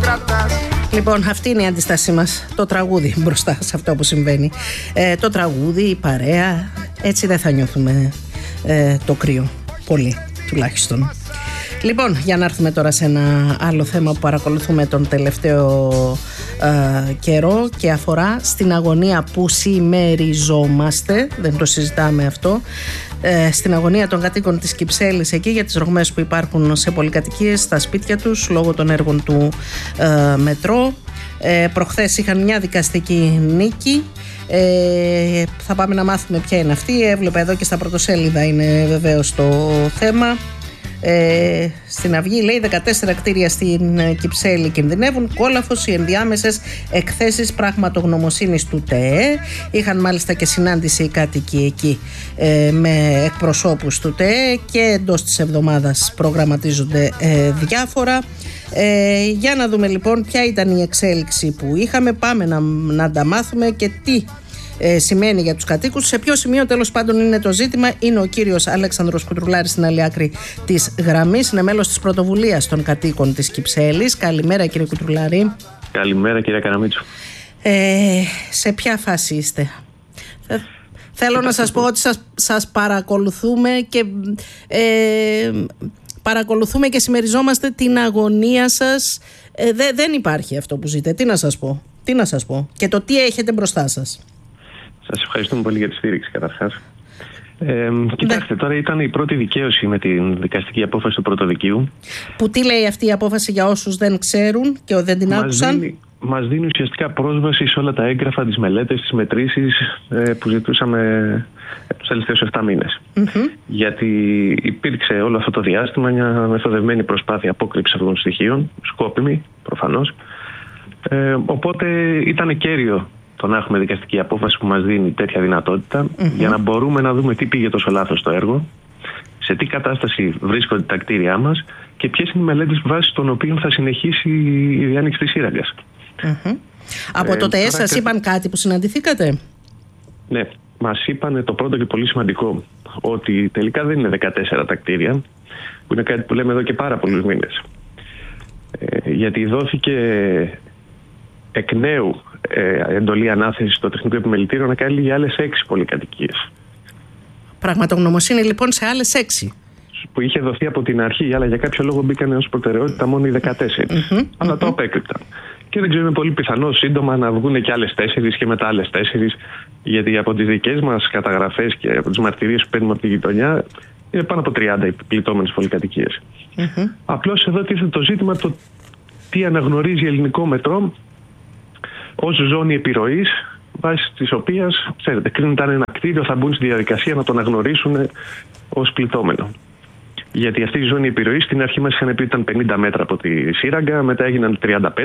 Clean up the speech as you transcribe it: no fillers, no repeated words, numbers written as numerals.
κρατάς. Λοιπόν, αυτή είναι η αντίστασή μας. Το τραγούδι μπροστά σε αυτό που συμβαίνει. Το τραγούδι, η παρέα. Έτσι δεν θα νιώθουμε το κρύο. Πολύ, τουλάχιστον. Λοιπόν, για να έρθουμε τώρα σε ένα άλλο θέμα που παρακολουθούμε τον τελευταίο καιρό και αφορά στην αγωνία που συμμεριζόμαστε, δεν το συζητάμε αυτό, στην αγωνία των κατοίκων της Κυψέλης εκεί για τις ρογμές που υπάρχουν σε πολυκατοικίες στα σπίτια τους λόγω των έργων του μετρό. Προχθές είχαν μια δικαστική νίκη. Θα πάμε να μάθουμε ποια είναι αυτή. Έβλεπα εδώ και στα πρωτοσέλιδα είναι βεβαίως το θέμα. Στην Αυγή λέει 14 κτίρια στην Κυψέλη κινδυνεύουν, κόλαφος οι ενδιάμεσες εκθέσεις πραγματογνωμοσύνης του ΤΕΕ. Είχαν μάλιστα και συνάντηση οι κάτοικοι εκεί με εκπροσώπους του ΤΕΕ και εντός της εβδομάδας προγραμματίζονται διάφορα. Για να δούμε λοιπόν ποια ήταν η εξέλιξη που είχαμε. Πάμε να τα μάθουμε και τι σημαίνει για τους κατοίκους. Σε ποιο σημείο τέλος πάντων είναι το ζήτημα. Είναι ο κύριος Αλέξανδρος Κουτρουλάρης στην άλλη άκρη της γραμμής. Είναι μέλος της πρωτοβουλίας των κατοίκων της Κυψέλης. Καλημέρα κύριε Κουτρουλάρη. Καλημέρα κύριε Καραμίτσου. Σε ποια φάση είστε? Θέλω να σας πω ότι σας παρακολουθούμε και παρακολουθούμε και συμμεριζόμαστε την αγωνία σας. Δεν υπάρχει αυτό που ζείτε. Τι να σας πω και το τι έχετε μπροστά σας. Σας ευχαριστούμε πολύ για τη στήριξη καταρχάς. Κοιτάξτε, τώρα ήταν η πρώτη δικαίωση με την δικαστική απόφαση του Πρωτοδικείου. Που τι λέει αυτή η απόφαση για όσους δεν ξέρουν και δεν την άκουσαν? Μας δίνει ουσιαστικά πρόσβαση σε όλα τα έγγραφα, τις μελέτες, τις μετρήσεις που ζητούσαμε τους τελευταίους 7 μήνες. Γιατί υπήρξε όλο αυτό το διάστημα μια μεθοδευμένη προσπάθεια απόκρυψης αυτών των στοιχείων, σκόπιμη προφανώς. Οπότε ήταν κέριο το να έχουμε δικαστική απόφαση που μας δίνει τέτοια δυνατότητα για να μπορούμε να δούμε τι πήγε τόσο λάθος στο έργο, σε τι κατάσταση βρίσκονται τα κτίρια μας και ποιες είναι οι μελέτες βάσει των οποίων θα συνεχίσει η διάνοιξη της σύραγγας. Από το ΤΕΕ σας είπαν κάτι που συναντηθήκατε? Ναι, μας είπαν το πρώτο και πολύ σημαντικό, ότι τελικά δεν είναι 14 τα κτίρια, που είναι κάτι που λέμε εδώ και πάρα πολλούς μήνες. Γιατί δόθηκε εκ νέου εντολή ανάθεση στο Τεχνικό Επιμελητήριο να κάνει για άλλες 6 πολυκατοικίες. Πραγματογνωμοσύνη λοιπόν σε άλλες 6. Που είχε δοθεί από την αρχή, αλλά για κάποιο λόγο μπήκαν ως προτεραιότητα μόνο οι 14. Αλλά το απέκρυπταν. Και δεν ξέρω, είναι πολύ πιθανό σύντομα να βγουν και άλλες 4 και μετά άλλες 4, γιατί από τις δικές μας καταγραφές και από τις μαρτυρίες που παίρνουμε από τη γειτονιά είναι πάνω από 30 πληττόμενες πολυκατοικίες. Απλώς εδώ τίθεται το ζήτημα το τι αναγνωρίζει ελληνικό μετρό ως ζώνη επιρροής, βάσει της οποίας, ξέρετε, κρίνεται αν ένα κτίριο θα μπουν στη διαδικασία να το αναγνωρίσουν ως πληττόμενο. Γιατί αυτή η ζώνη επιρροής στην αρχή μας είχαν πει ότι ήταν 50 μέτρα από τη σύραγγα, μετά έγιναν 35